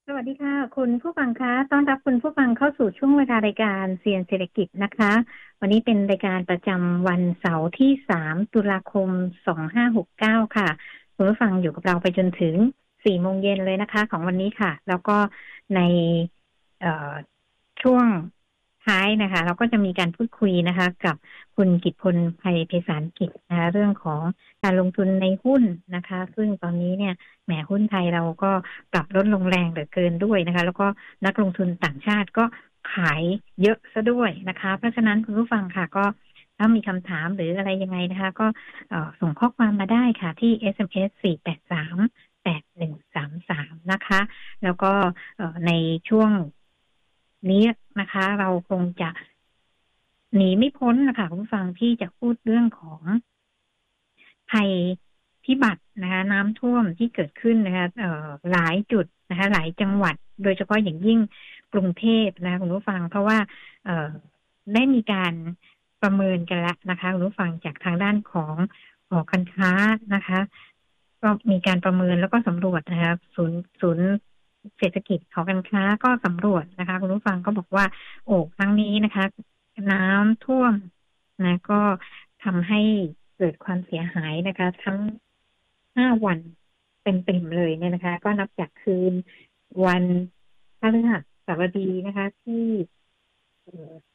สวัสดีค่ะคุณผู้ฟังคะต้อนรับคุณผู้ฟังเข้าสู่ช่วงเวลารายการเซียนเศรษฐกิจนะคะวันนี้เป็นรายการประจำวันเสาร์ที่3ตุลาคม2569ค่ะคุณผู้ฟังอยู่กับเราไปจนถึง4โมงเย็นเลยนะคะของวันนี้ค่ะแล้วก็ในเอ่อช่วงท้ายนะคะเราก็จะมีการพูดคุยนะคะกับคุณกิตพลไพไพศาลกิจนะคะเรื่องของการลงทุนในหุ้นนะคะซึ่งตอนนี้เนี่ย แหมหุ้นไทยเราก็ปรับลดลงแรงเหลือเกินด้วยนะคะแล้วก็นักลงทุนต่างชาติก็ขายเยอะซะด้วยนะคะเพราะฉะนั้นคุณผู้ฟังค่ะก็ถ้ามีคำถามหรืออะไรยังไงนะคะก็ส่งข้อความมาได้ค่ะที่ SMS 4838133นะคะแล้วก็ในช่วงนี้นะคะเราคงจะหนีไม่พ้นนะคะคุณผู้ฟังที่จะพูดเรื่องของภัย พิบัตินะคะน้ำท่วมที่เกิดขึ้นนะคะหลายจุดนะคะหลายจังหวัดโดยเฉพาะอย่างยิ่งกรุงเทพนะคะคุณผู้ฟังเพราะว่าเอ่อได้มีการประเมินกันแล้วนะคะคุณผู้ฟังจากทางด้านของหอการค้านะคะก็มีการประเมินแล้วก็สำรวจนะคะศูนย์เศรษฐกิจหอการค้าก็สำรวจนะคะคุณผู้ฟังก็บอกว่าโอ้ครั้งนี้นะคะน้ำท่วมนะก็ทำให้เกิดความเสียหายนะคะทั้ง 5 วันเต็มๆเลยเนี่ยนะคะก็นับจากคืนวันพฤหัสบดีนะคะที่เอ่อ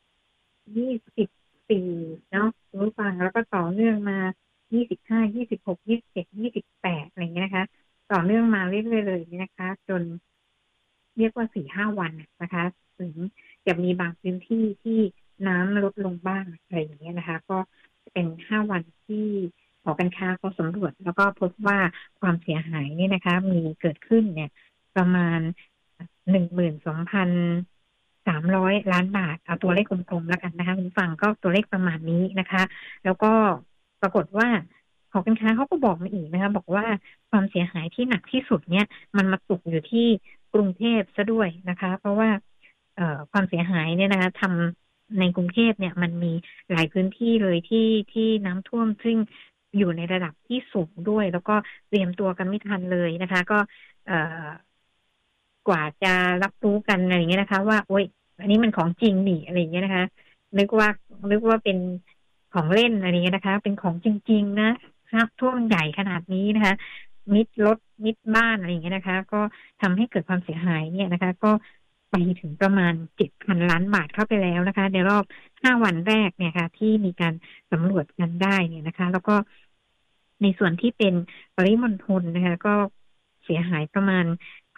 24เนาะคุณผู้ฟังแล้วก็ต่อเนื่องมา25 26 27 28อะไรอย่างเงี้ยนะคะต่อเนื่องมาเรื่อยๆเลยนะคะจนเรียกว่า4-5 วันนะคะถึงจะมีบางพื้นที่ที่น้ำลดลงบ้างอะไรอย่างเงี้ยนะคะก็เป็น5 วันที่หอการค้าเขาสำรวจแล้วก็พบว่าความเสียหายเนี่ยนะคะมีเกิดขึ้นเนี่ยประมาณ12,300 ล้านบาทเอาตัวเลขกลมๆแล้วกันนะคะคุณฟังก็ตัวเลขประมาณนี้นะคะแล้วก็ปรากฏว่าหอการค้าเขาก็บอกมาอีกนะคะบอกว่าความเสียหายที่หนักที่สุดเนี่ยมันมาตกอยู่ที่กรุงเทพซะด้วยนะคะเพราะว่าความเสียหายเนี่ยนะคะทำในกรุงเทพเนี่ยมันมีหลายพื้นที่เลยที่น้ำท่วมซึ่งอยู่ในระดับที่สูงด้วยแล้วก็เตรียมตัวกันไม่ทันเลยนะคะก็เอ่อกว่าจะรับรู้กันอะไรอย่างเงี้ยนะคะว่าโอ๊ยอันนี้มันของจริงนี่อะไรอย่างเงี้ยนะคะนึกว่านึกว่าเป็นของเล่นอะไรอย่างเงี้ยนะคะเป็นของจริงๆนะครับท่วมใหญ่ขนาดนี้นะคะมิดรถมิดบ้านอะไรอย่างเงี้ยนะคะก็ทำให้เกิดความเสียหายเนี่ยนะคะก็ไปถึงประมาณ7,000 ล้านบาทเข้าไปแล้วนะคะในรอบ5 วันแรกเนี่ยค่ะที่มีการสำรวจกันได้เนี่ยนะคะแล้วก็ในส่วนที่เป็นปริมณฑลนะคะก็เสียหายประมาณ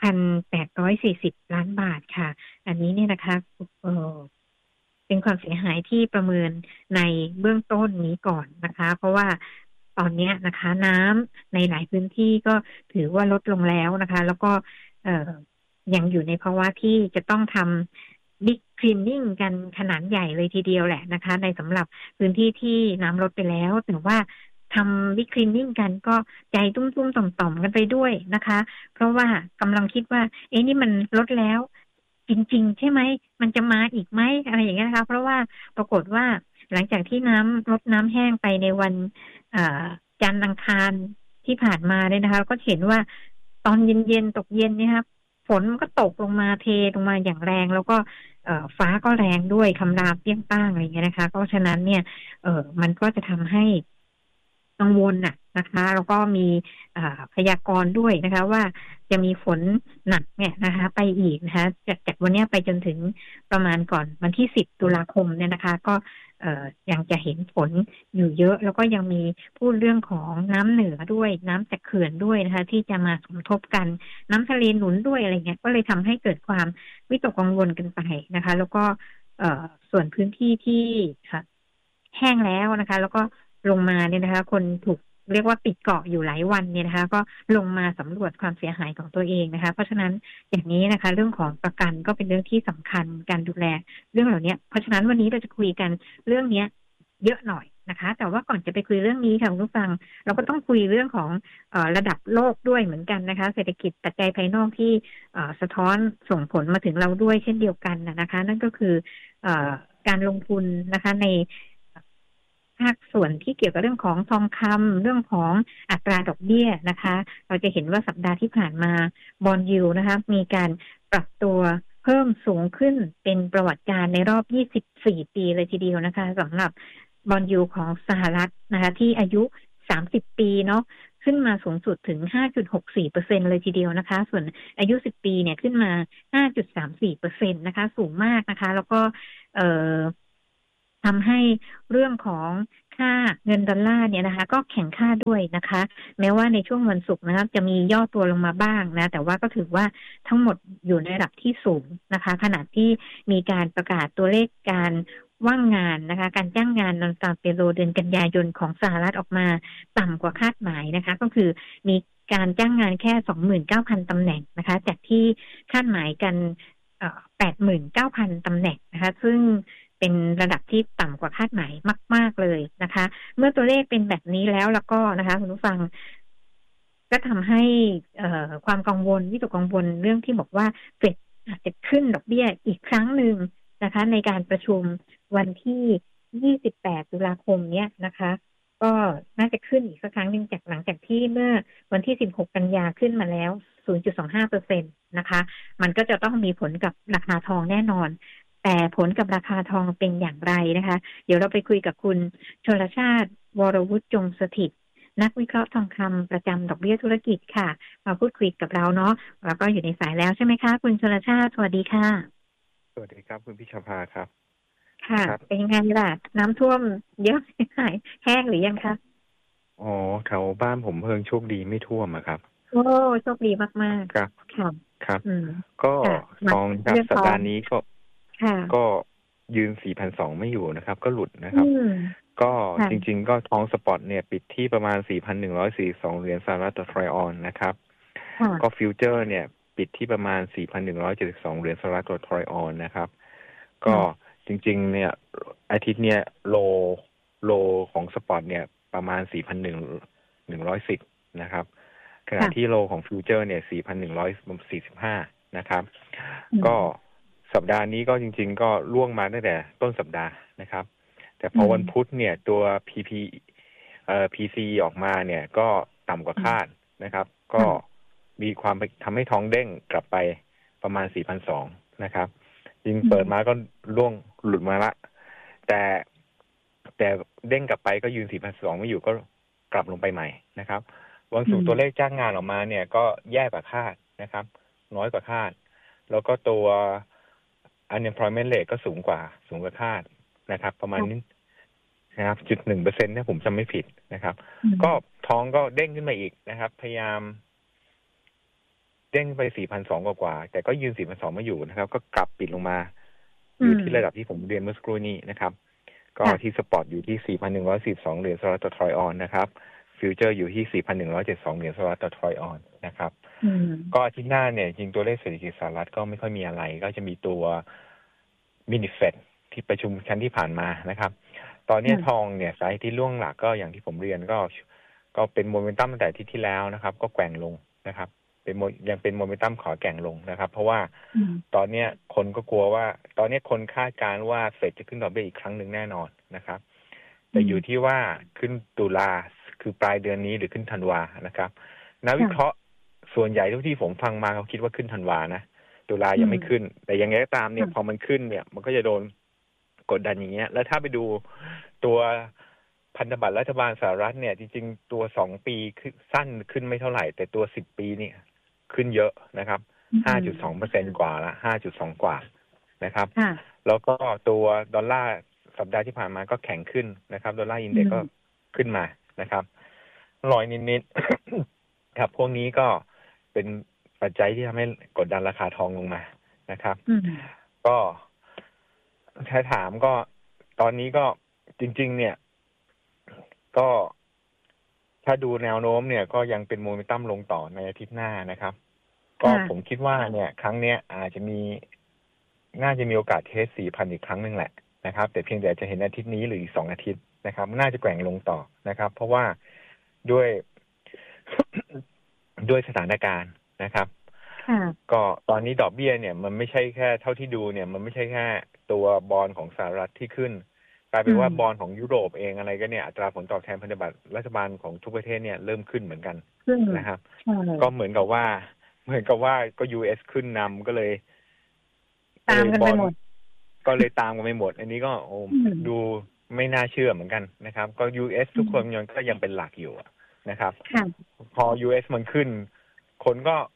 1,840 ล้านบาทค่ะอันนี้เนี่ยนะคะเอ่อเป็นความเสียหายที่ประเมินในเบื้องต้นนี้ก่อนนะคะเพราะว่าตอนนี้นะคะน้ำในหลายพื้นที่ก็ถือว่าลดลงแล้วนะคะแล้วก็เอ่อยังอยู่ในภาวะที่จะต้องทำบิ๊กคลีนนิ่งกันขนาดใหญ่เลยทีเดียวแหละนะคะในสำหรับพื้นที่ที่น้ำลดไปแล้วแต่ว่าทำบิ๊กคลีนนิ่งกันก็ใจตุ้มๆต่อมๆกันไปด้วยนะคะ เพราะว่ากำลังคิดว่าเอ๊ะนี่มันลดแล้วจริงๆใช่ไหมมันจะมาอีกไหมอะไรอย่างเงี้ยนะคะเพราะว่าปรากฏว่าหลังจากที่น้ำลดน้ำแห้งไปในวันเอ่อจันทร์อังคารที่ผ่านมาเนี่ยนะคะก็เห็นว่าตอนเย็นๆตกเย็นเนี่ยครับฝนมันก็ตกลงมาเทลงมาอย่างแรงแล้วก็ฟ้าก็แรงด้วยคำรามเปรี้ยงป้างอะไรอย่างเงี้ยนะคะเพราะฉะนั้นเนี่ยมันก็จะทำให้กังวลน่ะนะคะแล้วก็มีพยากรณ์ด้วยนะคะว่าจะมีฝนหนักเนี่ยนะคะไปอีกนะคะจากวันนี้ไปจนถึงประมาณก่อนวันที่10 ตุลาคมเนี่ยนะคะก็ยังจะเห็นฝนอยู่เยอะแล้วก็ยังมีพูดเรื่องของน้ำเหนือด้วยน้ำจากเขื่อนด้วยนะคะที่จะมาสมทบกันน้ำทะเลหนุนด้วยอะไรเงี้ยก็เลยทำให้เกิดความวิตกกังวลกันไปนะคะแล้วก็ส่วนพื้นที่ที่ค่ะแห้งแล้วนะคะแล้วก็ลงมาเนี่ยนะคะคนถูกเรียกว่าปิดเกาะอยู่หลายวันเนี่ยนะคะก็ลงมาสำรวจความเสียหายของตัวเองนะคะเพราะฉะนั้นอย่างนี้นะคะเรื่องของประกันก็เป็นเรื่องที่สำคัญการดูแลเรื่องเหล่านี้เพราะฉะนั้นวันนี้เราจะคุยกันเรื่องนี้เยอะหน่อยนะคะแต่ว่าก่อนจะไปคุยเรื่องนี้ค่ะคุณผู้ฟังเราก็ต้องคุยเรื่องของระดับโลกด้วยเหมือนกันนะคะเศรษฐกิจปัจจัยภายนอกที่สะท้อนส่งผลมาถึงเราด้วยเช่นเดียวกันนะคะนั่นก็คือการลงทุนนะคะในภาคส่วนที่เกี่ยวกับเรื่องของทองคำเรื่องของอัตราดอกเบี้ยนะคะเราจะเห็นว่าสัปดาห์ที่ผ่านมาบอนด์ยิลด์นะคะมีการปรับตัวเพิ่มสูงขึ้นเป็นประวัติการณ์ในรอบ24 ปีเลยทีเดียวนะคะสำหรับบอนด์ยิลด์ของสหรัฐนะคะที่อายุ30 ปีเนาะขึ้นมาสูงสุดถึง 5.64% เลยทีเดียวนะคะส่วนอายุ10 ปีเนี่ยขึ้นมา 5.34% นะคะสูงมากนะคะแล้วก็เอ่อทำให้เรื่องของค่าเงินดอลลาร์เนี่ยนะคะก็แข็งค่าด้วยนะคะแม้ว่าในช่วงวันศุกร์นะครับจะมีย่อตัวลงมาบ้างนะแต่ว่าก็ถือว่าทั้งหมดอยู่ในระดับที่สูงนะคะขณะที่มีการประกาศตัวเลขการว่างงานนะคะการจ้างงานนอนตามเปโรเดือนกันยายนของสหรัฐออกมาต่ำกว่าคาดหมายนะคะก็คือมีการจ้างงานแค่ 29,000 ตำแหน่งนะคะจากที่คาดหมายกัน89,000 ตำแหน่งนะคะซึ่งเป็นระดับที่ต่ำกว่าคาดหมายมากๆเลยนะคะเมื่อตัวเลขเป็นแบบนี้แล้วก็นะคะคุณผู้ฟังก็ทำให้ความกังวลวิตกกังวลเรื่องที่บอกว่าเฟดอาจจะขึ้นดอกเบี้ยอีกครั้งหนึ่งนะคะในการประชุมวันที่28 ตุลาคมเนี้ยนะคะก็น่าจะขึ้นอีกสักครั้งหนึ่งจากหลังจากที่เมื่อวันที่16 กันยาขึ้นมาแล้ว 0.25% นะคะมันก็จะต้องมีผลกับราคาทองแน่นอนแต่ผลกับราคาทองเป็นอย่างไรนะคะเดี๋ยวเราไปคุยกับคุณชลชาติวรวุฒิจงสถิตนักวิเคราะห์ทองคำประจำดอกเบี้ยธุรกิจค่ะมาพูดคุยกับเราเนาะแล้วก็อยู่ในสายแล้วใช่ไหมคะคุณชลชาติสวัสดีค่ะสวัสดีครับคุณพิชภาครับค่ะเป็นยังไงล่ะน้ำท่วมเยอะไหมแห้งหรือยังคะอ๋อแถวบ้านผมเพิ่งโชคดีไม่ท่วมอะครับโอ้โชคดีมากครับๆค่ะครับก็ทองครับสัปดาห์นี้ก็ยืน 4,200 ไม่อยู่นะครับก็หลุดนะครับก็จริงๆก็ทองสปอตเนี่ยปิดที่ประมาณ 4,142 เหรียญสหรัฐต่อทรอยออนซ์นะครับก็ฟิวเจอร์เนี่ยปิดที่ประมาณ 4,172 เหรียญสหรัฐต่อทรอยออนซ์นะครับก็จริงๆเนี่ยอาทิตย์เนี่ยโลของสปอตเนี่ยประมาณ 4,110 นะครับขณะที่โลของฟิวเจอร์เนี่ย 4,145 นะครับก็สัปดาห์นี้ก็จริงๆก็ล่วงมาตั้งแต่ต้นสัปดาห์นะครับแต่พอวันพุธเนี่ยตัว PC ออกมาเนี่ยก็ต่ำกว่าคาดนะครับก็มีความทำให้ทองเด้งกลับไปประมาณ 4,200 นะครับยิงเปิดมาก็ล่วงหลุดมาละแต่เด้งกลับไปก็ยืน 4,200 ไม่อยู่ก็กลับลงไปใหม่นะครับวันศุกร์ตัวเลขจ้างงานออกมาเนี่ยก็แย่กว่าคาดนะครับน้อยกว่าคาดแล้วก็ตัว unemployment rate ก็สูงกว่าคาดนะครับประมาณนี้นะครับ 0.1% ถ้าผมจำไม่ผิดนะครับก็ทองก็เด้งขึ้นมาอีกนะครับพยายามเด้งไป 4,200 กว่าแต่ก็ยืน 4,200 ไม่อยู่นะครับก็กลับปิดลงมาอยู่ที่ระดับที่ผมเรียนเมื่อสักครู่นี้นะครับก็ที่สปอร์ตอยู่ที่ 4,142 เหรียญสหรัฐต่อทรอยออนซ์นะครับฟิวเจอร์อยู่ที่ 4,172 เหรียญสหรัฐต่อทรอยออนซ์นะครับก็อาทิตย์หน้าเนี่ยจริงตัวเลขเศรษฐกิจสหรัฐก็ไม่ค่อยมีอะไรก็จะมีตัวมินิเฟดที่ประชุมครั้งที่ผ่านมานะครับตอนนี้ทองเนี่ยสายที่ล่วงหลักก็อย่างที่ผมเรียนก็เป็นโมเมนตัมตั้งแต่อาทิตย์ที่แล้วนะครับก็แกว่งลงนะครับยังเป็นโมเมนตัมขอแกว่งลงนะครับเพราะว่าตอนนี้คนก็กลัวว่าตอนนี้คนคาดการณ์ว่าเฟดจะขึ้นดอกเบี้ยอีกครั้งหนึ่งแน่นอนนะครับแต่อยู่ที่ว่าขึ้นตุลาคือปลายเดือนนี้หรือขึ้นธันวานะครับนักวิเคราะห์ส่วนใหญ่ทุกที่ผมฟังมาเขาคิดว่าขึ้นธันวานะตุลายังไม่ขึ้นแต่ยังไงก็ตามเนี่ยพอมันขึ้นเนี่ยมันก็จะโดนกดดันอย่างเงี้ยแล้วถ้าไปดูตัวพันธบัตรรัฐบาลสหรัฐเนี่ยจริงๆตัว2 ปีสั้นขึ้นไม่เท่าไหร่แต่ตัว10 ปีเนี่ยขึ้นเยอะนะครับ 5.2% กว่าละ 5.2 กว่านะครับแล้วก็ตัวดอลลาร์สัปดาห์ที่ผ่านมาก็แข็งขึ้นนะครับดอลลาร์อินเด็กซ์ก็ขึ้นมานะครับลอยนิดๆครับพวกนี้ก็เป็นปัจจัยที่ทำให้กดดันราคาทองลงมานะครับก็ถ้าถามก็ตอนนี้ก็จริงๆเนี่ยก็ถ้าดูแนวโน้มเนี่ยก็ยังเป็นโมเมนตัมลงต่อในอาทิตย์หน้านะครับก็ผมคิดว่าเนี่ยครั้งเนี้ยอาจจะน่าจะมีโอกาสเทส 4,000 อีกครั้งนึงแหละนะครับแต่เพียงแต่จะเห็นอาทิตย์นี้หรืออีก2 อาทิตย์นะครับน่าจะแกว่งลงต่อนะครับเพราะว่าด้วย ด้วยสถานการณ์นะครับก็ตอนนี้ดอกเบี้ยเนี่ยมันไม่ใช่แค่เท่าที่ดูเนี่ยมันไม่ใช่แค่ตัวบอนด์ของสหรัฐที่ขึ้นกลายเป็นว่าบอนด์ของยุโรปเองอะไรก็เนี่ยอัตราผลตอบแทนพันธบัตรรัฐบาลของทุกประเทศเนี่ยเริ่มขึ้นเหมือนกันนะครับก็เหมือนกับว่าก็ US ขึ้นนำก็เลยตามกันไปหมดก็เลยตามกันไปหมดอันนี้ก็ดูไม่น่าเชื่อเหมือนกันนะครับก็ US ทุกคนยังเป็นหลักอยู่นะครับพอ US มันขึ้นคน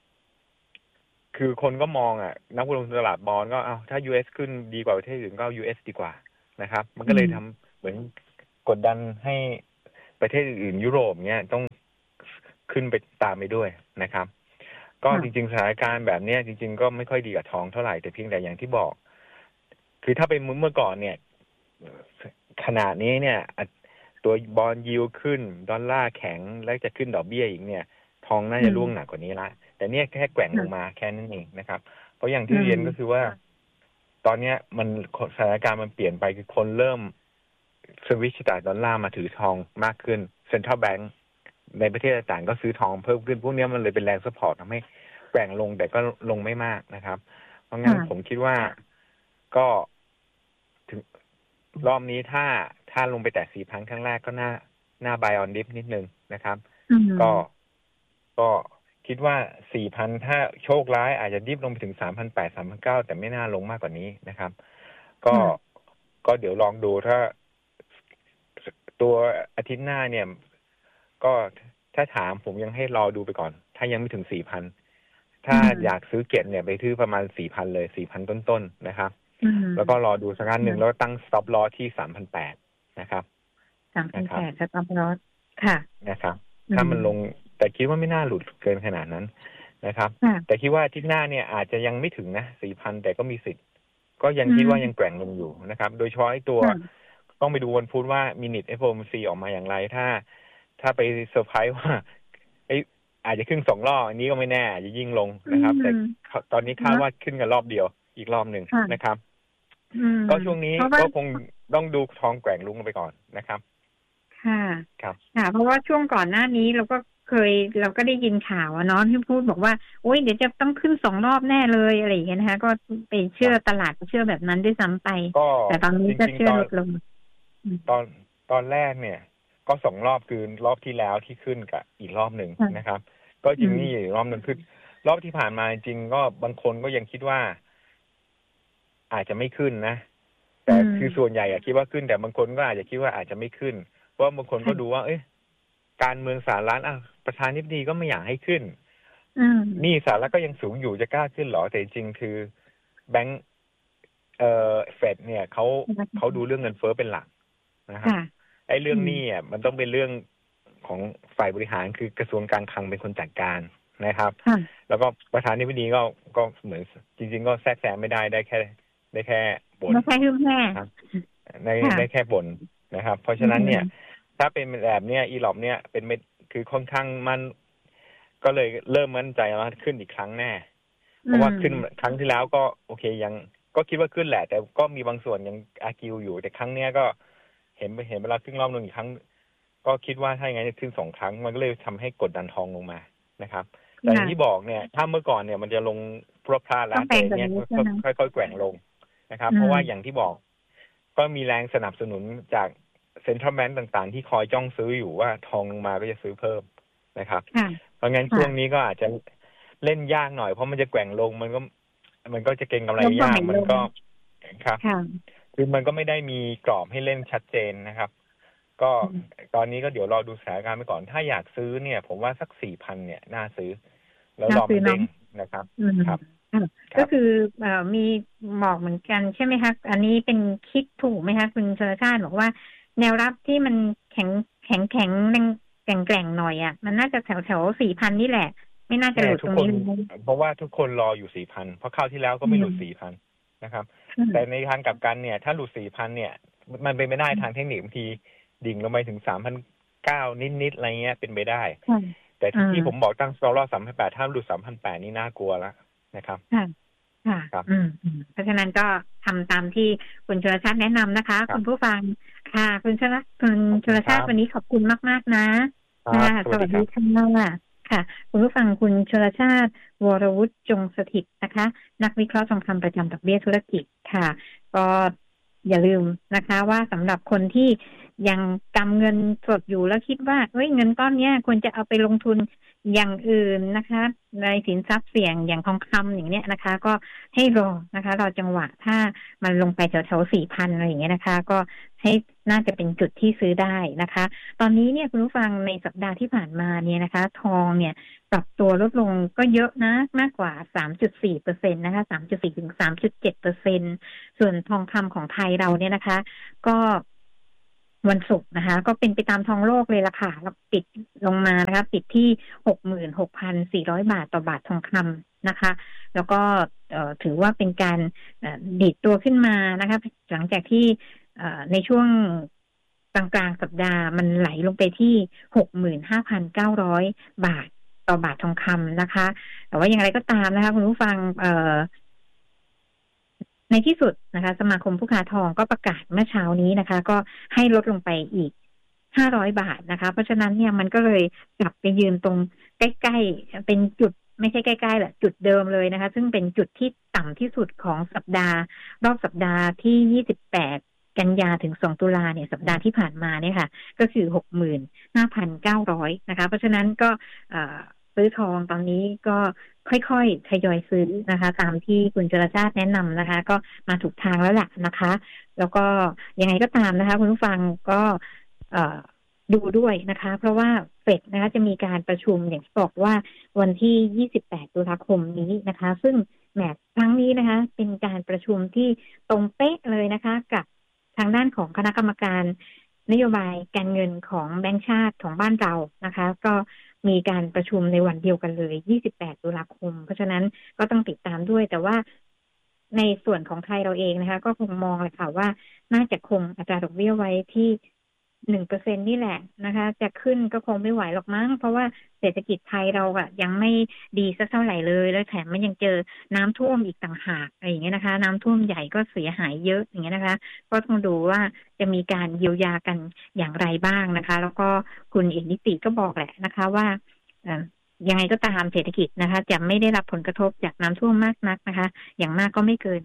ก็มองนักลงทุนตลาดบอนด์ก็ถ้า US ขึ้นดีกว่าประเทศอื่นก็ US ดีกว่านะครับมันก็เลยทำเหมือนกดดันให้ประเทศอื่นยุโรปเนี่ยต้องขึ้นไปตามไปด้วยนะครับก็จริงๆสถานการณ์แบบนี้จริงๆก็ไม่ค่อยดีกับทองเท่าไหร่แต่เพียงแต่อย่างที่บอกคือถ้าเป็นเมื่อก่อนเนี่ยขนาดนี้เนี่ยตัวบอนด์ยิลด์ขึ้นดอลลาร์แข็งแล้วจะขึ้นดอกเบี้ยอีกเนี่ยทองน่าจะร่วงหนักกว่านี้ละแต่เนี่ยแค่แกว่งลงมาแค่นั้นเองนะครับเพราะอย่างที่เรียนก็คือว่าตอนนี้มันสถานการณ์มันเปลี่ยนไปคือคนเริ่มสวิตช์จากดอลลาร์มาถือทองมากขึ้นเซ็นทรัลแบงก์ในประเทศต่างๆก็ซื้อทองเพิ่มขึ้นพวกนี้มันเลยเป็นแรงซัพพอร์ตทำให้แกว่งลงแต่ก็ลงไม่มากนะครับเพราะงั้นผมคิดว่าก็ถึงรอบนี้ถ้าลงไปแตะ 4,000 ครั้งแรกก็น่า buy on dip นิดนึงนะครับก็คิดว่า 4,000 ถ้าโชคร้ายอาจจะดิฟลงไปถึง 3,800 3,900 แต่ไม่น่าลงมากกว่านี้นะครับก็เดี๋ยวลองดูถ้าตัวอาทิตย์หน้าเนี่ยก็ถ้าถามผมยังให้รอดูไปก่อนถ้ายังไม่ถึง 4,000 ถ้าอยากซื้อเก็บเนี่ยไปซื้อประมาณ 4,000 เลย 4,000 ต้นๆนะครับแล้วก็รอดูสักอันหนึ่งแล้วตั้ง stop loss ที่ 3,800 นะครับ 3,800 stop loss ค่ะนะครับถ้ามันลงแต่คิดว่าไม่น่าหลุดเกินขนาดนั้นนะครับแต่คิดว่าอาทิตย์หน้าเนี่ยอาจจะยังไม่ถึงนะ 4,000 แต่ก็มีสิทธิ์ก็ยังคิดว่ายังแกว่งลงอยู่นะครับโดยเฉพาะไอ้ตัวต้องไปดูวันพุธว่า minute FOMC ออกมาอย่างไรถ้าไปเซอร์ไพรส์ว่าอาจจะขึ้น2 รอบอันนี้ก็ไม่แน่อาจจะยิ่งลงนะครับแต่ตอนนี้คาดว่าขึ้นกันรอบเดียวอีกรอบหนึ่งนะครับก็ช่วงนี้ก็คงต้องดูทองแกว่งลงไปก่อนนะครับค่ะค่ะเพราะว่าช่วงก่อนหน้านี้เราก็ได้ยินข่าวเนาะที่พูดบอกว่าโอ๊ยเดี๋ยวจะต้องขึ้น2 รอบแน่เลยอะไรอย่างเงี้ยนะคะก็ไปเชื่อตลาดเชื่อแบบนั้นด้วยซ้ำไปแต่ตอนนี้ก็เชื่อลดลงตอนแรกเนี่ยก็2 รอบคือรอบที่แล้วที่ขึ้นกับอีกรอบหนึ่งนะครับก็จริงนี่รอบนึงขึ้นรอบที่ผ่านมาจริงก็บางคนก็ยังคิดว่าอาจจะไม่ขึ้นนะแต่คือส่วนใหญ่คิดว่าขึ้นแต่บางคนก็อาจจะคิดว่าอาจจะไม่ขึ้นเพราะบางคนก็ดูว่าการเมืองสหรัฐประธานาธิบดีก็ไม่อยากให้ขึ้นนี่สหรัฐก็ยังสูงอยู่จะกล้าขึ้นหรอแต่จริงคือแบงก์เฟดเนี่ยเขาดูเรื่องเงินเฟ้อเป็นหลักนะครับไอ้เรื่องนี้มันต้องเป็นเรื่องของฝ่ายบริหารคือกระทรวงการคลังเป็นคนจัดการนะครับแล้วก็ประธานาธิบดีก็เหมือนจริงๆก็แทรกแซงไม่ได้แค่บ่นได้แค่บ่นนะครับเพราะฉะนั้นเนี่ยถ้าเป็นแบบเนี้ยอีหลอบเนี่ยเป็นคือค่อนข้างมันก็เลยเริ่มมั่นใจว่าขึ้นอีกครั้งแน่เพราะว่าขึ้นครั้งที่แล้วก็โอเคยังก็คิดว่าขึ้นแหละแต่ก็มีบางส่วนยังอาร์กิวอยู่แต่ครั้งเนี้ยก็เห็นเวลาขึ้นรอบนึงอีกครั้งก็คิดว่าถ้าอย่างงั้นจะขึ้น2 ครั้งมันก็เลยทำให้กดดันทองลงมานะครับแต่อย่างที่บอกเนี่ยถ้าเมื่อก่อนเนี่ยมันจะลงพรวดพลาดแล้วแต่เนี่ยค่อยๆแกว่งลงนะครับเพราะว่าอย่างที่บอกก็มีแรงสนับสนุนจากเซ็นทรัลแบงก์ต่างๆที่คอยจ้องซื้ออยู่ว่าทองลงมาก็จะซื้อเพิ่มนะครับเพราะงั้นช่วงนี้ก็อาจจะเล่นยากหน่อยเพราะมันจะแกว่งลงมันก็จะเก็งกำไรยากมันก็ครับคือมันก็ไม่ได้มีกรอบให้เล่นชัดเจนนะครับก็ตอนนี้ก็เดี๋ยวรอดูสถานการณ์ไปก่อนถ้าอยากซื้อเนี่ยผมว่าสัก 4,000 เนี่ยน่าซื้อแล้วรอมันเด้งนะครับครับก็คือมีบอกเหมือนกันใช่ไหมคะอันนี้เป็นคิดถูกไหมคะคุณชลชาติบอกว่าแนวรับที่มันแข็งแกร่งหน่อยมันน่าจะแถว 4,000 นี่แหละไม่น่าจะหลุดตรงนี้เพราะว่าทุกคนรออยู่ 4,000 เพราะคราวที่แล้วก็ไม่หลุด 4,000 นะครับแต่ในทางกลับกันเนี่ยถ้าหลุด 4,000 เนี่ยมันเป็นไม่ได้ทางเทคนิคบางทีดิ่งลงไปถึง 3,900 นิดๆอะไรเงี้ยเป็นไปได้แต่ที่ผมบอกตั้งรอบ 3,800 ถ้าหลุด 3,800 นี่น่ากลัวแล้วนะครับค่ะเพราะฉะนั้นก็ทำตามที่คุณชลชาติแนะนำนะคะคุณผู้ฟังค่ะคุณชลชาติวันนี้ขอบคุณมากๆนะสวัสดีค่ะคุณผู้ฟังคุณชลชาติวรวุฒิจงสถิตนะคะนักวิเคราะห์ทองคำประจำดอกเบี้ยธุรกิจค่ะก็อย่าลืมนะคะว่าสำหรับคนที่ยังกำเงินสดอยู่แล้วคิดว่าเงินก้อนนี้ควรจะเอาไปลงทุนอย่างอื่นนะคะในสินทรัพย์เสี่ยงอย่างทองคำอย่างเนี้ยนะคะก็ให้รอนะคะรอจังหวะถ้ามันลงไปแถวๆ 4,000 อะไรอย่างเงี้ยนะคะก็ให้น่าจะเป็นจุดที่ซื้อได้นะคะตอนนี้เนี่ยคุณผู้ฟังในสัปดาห์ที่ผ่านมาเนี่ยนะคะทองเนี่ยปรับตัวลดลงก็เยอะนะมากกว่า 3.4% นะคะ 3.4 ถึง 3.7% ส่วนทองคำของไทยเราเนี่ยนะคะก็วันศุกร์นะคะก็เป็นไปตามทองโลกเลยล่ะค่ะแล้วปิดลงมานะคะปิดที่ 66,400 บาทต่อบาททองคำนะคะแล้วก็ถือว่าเป็นการดีดตัวขึ้นมานะคะหลังจากที่ในช่วงกลางสัปดาห์มันไหลลงไปที่ 65,900 บาทต่อบาททองคำนะคะแต่ว่าอย่างไรก็ตามนะคะคุณผู้ฟังในที่สุดนะคะสมาคมผู้ค้าทองก็ประกาศเมื่อเช้านี้นะคะก็ให้ลดลงไปอีก500 บาทนะคะเพราะฉะนั้นเนี่ยมันก็เลยกลับไปยืนตรงใกล้ๆเป็นจุดไม่ใช่ใกล้ๆแหละจุดเดิมเลยนะคะซึ่งเป็นจุดที่ต่ำที่สุดของสัปดาห์รอบสัปดาห์ที่28 กันยาถึง2 ตุลาเนี่ยสัปดาห์ที่ผ่านมาเนี่ยค่ะก็คือ 65,900 นะคะเพราะฉะนั้นก็ซื้อทองตอนนี้ก็ค่อยๆทยอยซื้อนะคะตามที่คุณจรชาติแนะนำนะคะก็มาถูกทางแล้วแหละนะคะแล้วก็ยังไงก็ตามนะคะคุณผู้ฟังก็ดูด้วยนะคะเพราะว่าเฟดนะคะจะมีการประชุมอย่างที่บอกว่าวันที่28 ตุลาคมนี้นะคะซึ่งแหมครั้งนี้นะคะเป็นการประชุมที่ตรงเป๊ะเลยนะคะกับทางด้านของคณะกรรมการนโยบายการเงินของแบงก์ชาติของบ้านเรานะคะก็มีการประชุมในวันเดียวกันเลย28 ตุลาคมเพราะฉะนั้นก็ต้องติดตามด้วยแต่ว่าในส่วนของไทยเราเองนะคะก็คงมองเลยค่ะว่าน่าจะคงอัตราดอกเบี้ยไว้ที่ 1% นี่แหละนะคะจะขึ้นก็คงไม่ไหวหรอกมั้งเพราะว่าเศรษฐกิจไทยเราอะยังไม่ดีสักเท่าไหร่เลยแล้วแถมมันยังเจอน้ำท่วมอีกต่างหากอะไรอย่างเงี้ยนะคะน้ำท่วมใหญ่ก็เสียหายเยอะอย่างเงี้ยนะคะก็ต้องดูว่าจะมีการเยียวยากันอย่างไรบ้างนะคะแล้วก็คุณเอกนิติก็บอกแหละนะคะว่ายังไงก็ตามเศรษฐกิจนะคะจะไม่ได้รับผลกระทบจากน้ำท่วมมากนักนะคะอย่างมากก็ไม่เกิน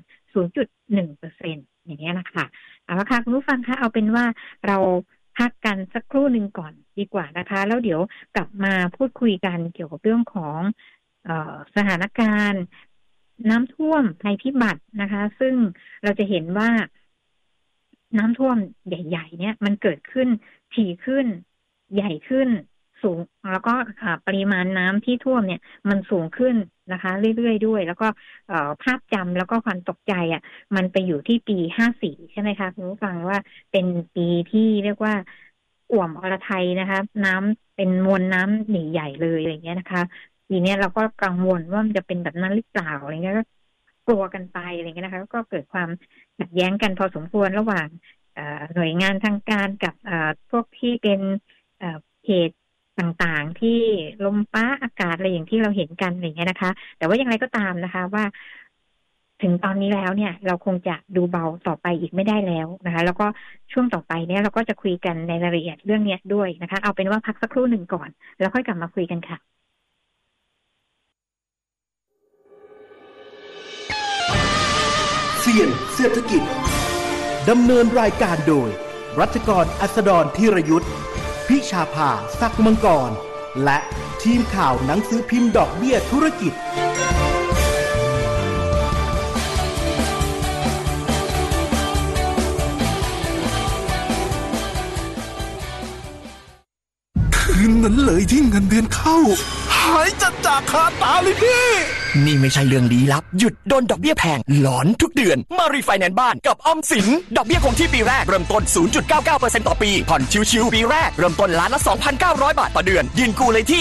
0.1% อย่างเงี้ยนะคะเอาละค่ะคุณผู้ฟังคะเอาเป็นว่าเราพักกันสักครู่หนึ่งก่อนดีกว่านะคะแล้วเดี๋ยวกลับมาพูดคุยกันเกี่ยวกับเรื่องของสถานการณ์น้ำท่วมภัยพิบัตินะคะซึ่งเราจะเห็นว่าน้ำท่วมใหญ่ๆเนี่ยมันเกิดขึ้นถี่ขึ้นใหญ่ขึ้นสูงแล้วก็ปริมาณน้ำที่ท่วมเนี่ยมันสูงขึ้นนะคะเรื่อยๆด้วยแล้วก็ภาพจำแล้วก็ความตกใจอ่ะมันไปอยู่ที่ปี54ใช่ไหมคะคุณผู้ฟังว่าเป็นปีที่เรียกว่าอ่วมอรไทยนะคะน้ำเป็นมวลน้ำใหญ่ๆเลยอะไรเงี้ยนะคะปีนี้เราก็กังวลว่ามันจะเป็นแบบนั้นหรือเปล่าอะไรเงี้ยก็กลัวกันไปอะไรเงี้ยนะคะก็เกิดความขัดแย้งกันพอสมควรระหว่างหน่วยงานทางการกับพวกที่เป็นเขตต่างๆที่ลมฟ้าอากาศอะไรอย่างที่เราเห็นกันอย่างเงี้ยนะคะแต่ว่าอย่างไรก็ตามนะคะว่าถึงตอนนี้แล้วเนี่ยเราคงจะดูเบาต่อไปอีกไม่ได้แล้วนะคะแล้วก็ช่วงต่อไปเนี่ยเราก็จะคุยกันในรายละเอียดเรื่องนี้ด้วยนะคะเอาเป็นว่าพักสักครู่หนึ่งก่อนแล้วค่อยกลับมาคุยกันค่ะเสี่ยงเศรษฐกิจดำเนินรายการโดยรัชกรอัสดรธีรยุทธพิชาภาศักดิ์มังกรและทีมข่าวหนังสือพิมพ์ดอกเบี้ยธุรกิจคืนนั้นเลยที่เงินเดือนเข้าหายจากคาตาเลยพี่นี่ไม่ใช่เรื่องลี้ลับหยุดโดนดอกเบี้ยแพงหลอนทุกเดือนมารีไฟแนนซ์บ้านกับออมสินดอกเบี้ยคงที่ปีแรกเริ่มต้น 0.99% ต่อปีผ่อนชิวๆปีแรกเริ่มต้นล้านละ 2,900 บาทต่อเดือนยืนกู้เลยที่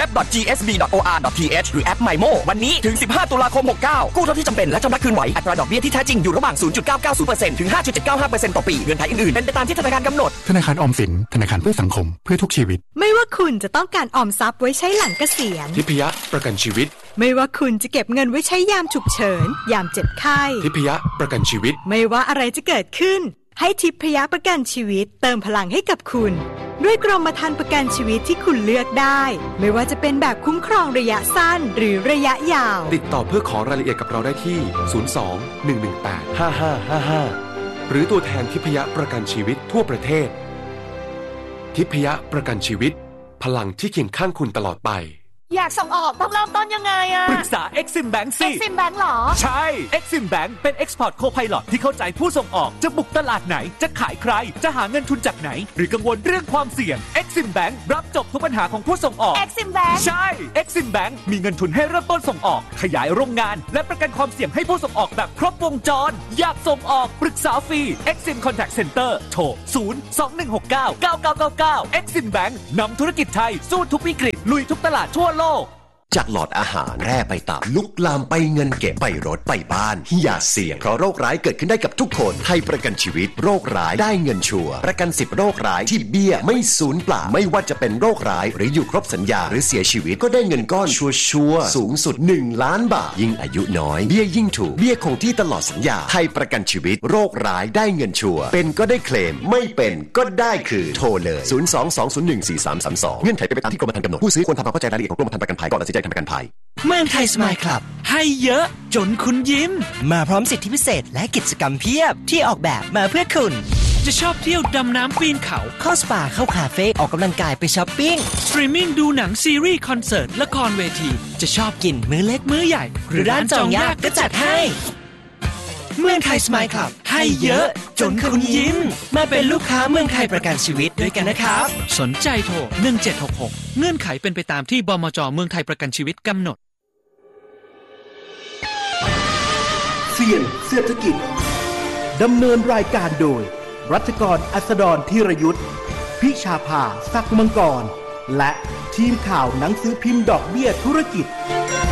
www.gsb.or.th หรือแอป MyMo วันนี้ถึง15 ตุลาคม 69กู้เท่าที่จำเป็นและชำระคืนไหวอัตราดอกเบี้ยที่แท้จริงอยู่ระหว่าง 0.990% ถึง 5.795% ต่อปีเงื่อนไขอื่นๆเป็นไปตามที่ธนาคารกำหนดธนาคารออมสินธนาคารเพื่อสังคมเพื่อทุกชีวิตไม่ว่าคุณจะต้องการออมทรัพย์ไว้ใช้หลังเกษียณทิพยประกันชีวิตไม่ว่าคุณจะเก็บเงินไว้ใช้ยามฉุกเฉินยามเจ็บไข้ทิพยประกันชีวิตไม่ว่าอะไรจะเกิดขึ้นให้ทิพยประกันชีวิตเติมพลังให้กับคุณด้วยกรมธรรม์ประกันชีวิตที่คุณเลือกได้ไม่ว่าจะเป็นแบบคุ้มครองระยะสั้นหรือระยะยาวติดต่อเพื่อขอรายละเอียดกับเราได้ที่02-118-5555 หรือตัวแทนทิพยประกันชีวิตทั่วประเทศทิพยประกันชีวิตพลังที่เคียงข้างคุณตลอดไปอยากส่งออกต้องเริ่มต้นยังไงอะปรึกษา Exim Bank สิ Exim Bank หรอใช่ Exim Bank เป็น Export Co-Pilot ที่เข้าใจผู้ส่งออกจะบุกตลาดไหนจะขายใครจะหาเงินทุนจากไหนหรือกังวลเรื่องความเสี่ยง Exim Bank รับจบทุกปัญหาของผู้ส่งออก Exim Bank ใช่ Exim Bank มีเงินทุนให้เริ่มต้นส่งออกขยายโรงงานและประกันความเสี่ยงให้ผู้ส่งออกแบบครบวงจรอยากส่งออกปรึกษาฟรี Exim Contact Center โทร 021699999 Exim Bank นำธุรกิจไทยสู้ทุกวิกฤตลุยทุกตลาดทั่วโลกจากหลอดอาหารแร่ไปตับลุกลามไปเงินเก็บไปรถไปบ้านอย่าเสี่ยงเพราะโรคร้ายเกิดขึ้นได้กับทุกคนไทยประกันชีวิตโรคร้ายได้เงินชัวร์ประกัน10โรคร้ายที่เบี้ยไม่สูญเปล่าไม่ว่าจะเป็นโรคร้ายหรืออยู่ครบสัญญาหรือเสียชีวิตก็ได้เงินก้อนชัวร์สูงสุด1ล้านบาทยิ่งอายุน้อยเบี้ยยิ่งถูกเบี้ยคงที่ตลอดสัญญาไทยประกันชีวิตโรคร้ายได้เงินชัวร์เป็นก็ได้เคลมไม่เป็นก็ได้คืนโทรเลย022014332เงื่อนไขเป็นไปตามที่กรมธรรม์กำหนดผู้ซื้อควรทำความเข้าใจรายละเอียดของกรมธรรม์ประกันภัยก่อนตัดสินใจทำประกันภัยเมืองไทยสมายคลับให้เยอะจนคุณยิ้มมาพร้อมสิทธิพิเศษและกิจกรรมเพียบที่ออกแบบมาเพื่อคุณจะชอบเที่ยวดำน้ำปีนเขาเข้าสปาเข้าคาเฟ่ออกกำลังกายไปช้อปปิ้งสตรีมมิ่งดูหนังซีรีส์คอนเสิร์ตละครเวทีจะชอบกินมื้อเล็กมื้อใหญ่หรือร้านจองยากก็จัดให้เมืองไทยสมายคลับให้เยอะจนคุณยิ้มมาเป็นลูกค้าเมืองไทยประกันชีวิตด้วยกันนะครับสนใจโทร1766เงื่อนไขเป็นไปตามที่บมจ.เมืองไทยประกันชีวิตกำหนดเสี่ยงเศรษฐกิจดำเนินรายการโดยรัชกรอัสดรธีรยุทธพิชาภาศักดิ์มังกรและทีมข่าวหนังสือพิมพ์ดอกเบี้ยธุรกิจ